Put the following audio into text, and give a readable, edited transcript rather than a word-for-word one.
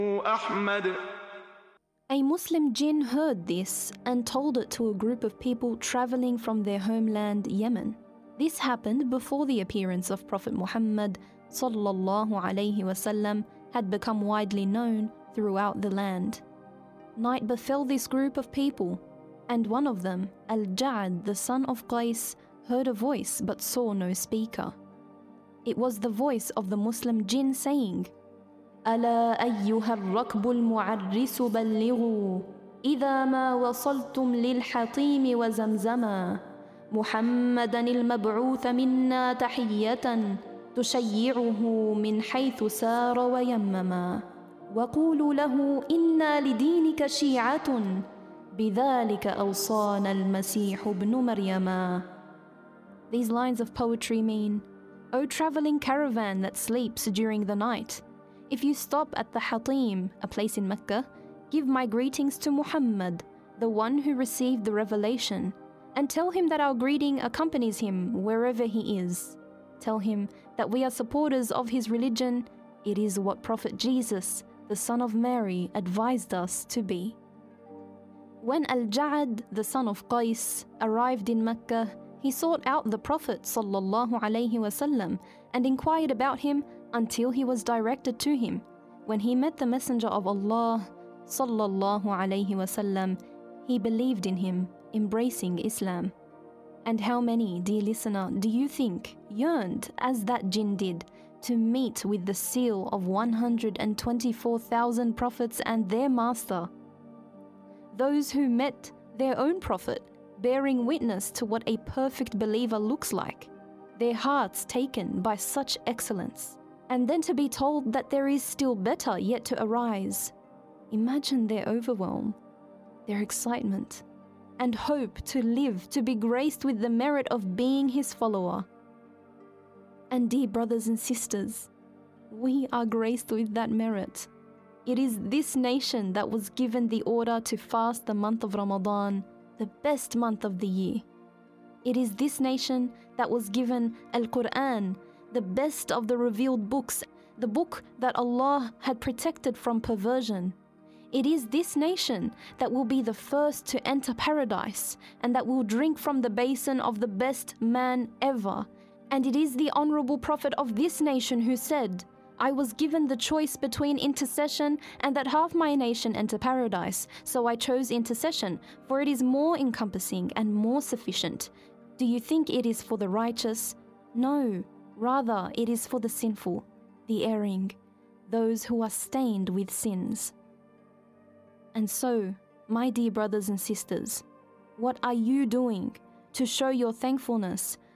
أحمد. A Muslim jinn heard this and told it to a group of people traveling from their homeland Yemen. This happened before the appearance of Prophet Muhammad sallallahu alaihi wasallam had become widely known throughout the land. Night befell this group of people, and one of them, Al-Ja'd, the son of Qais, heard a voice but saw no speaker. It was the voice of the Muslim jinn saying, ألا أيها الركب المعرس بلغوا إذا ما وصلتم للحطيم وزمزما محمدا المبعوث منا تحية تشيعه من حيث سار ويمما وقولوا له إنا لدينك شيعة بذلك أوصانا المسيح ابن مريم. These lines of poetry mean, O traveling caravan that sleeps during the night, if you stop at the Hatim, a place in Mecca, give my greetings to Muhammad, the one who received the revelation, and tell him that our greeting accompanies him wherever he is. Tell him that we are supporters of his religion. It is what Prophet Jesus, the son of Mary, advised us to be. When Al-Ja'd, the son of Qais, arrived in Mecca, he sought out the Prophet sallallahu alaihi wasallam and inquired about him until he was directed to him. When he met the Messenger of Allah sallallahu alaihi wasallam, he believed in him, embracing Islam. And how many, dear listener, do you think yearned, as that jinn did, to meet with the seal of 124,000 prophets and their master? Those who met their own prophet, bearing witness to what a perfect believer looks like, their hearts taken by such excellence, and then to be told that there is still better yet to arise. Imagine their overwhelm, their excitement, and hope to live to be graced with the merit of being his follower. And dear brothers and sisters, we are graced with that merit. It is this nation that was given the order to fast the month of Ramadan, the best month of the year. It is this nation that was given Al-Quran, the best of the revealed books, the book that Allah had protected from perversion. It is this nation that will be the first to enter paradise and that will drink from the basin of the best man ever. And it is the honorable Prophet of this nation who said, I was given the choice between intercession and that half my nation enter paradise, so I chose intercession, for it is more encompassing and more sufficient. Do you think it is for the righteous? No. Rather, it is for the sinful, the erring, those who are stained with sins. And so, my dear brothers and sisters, what are you doing to show your thankfulness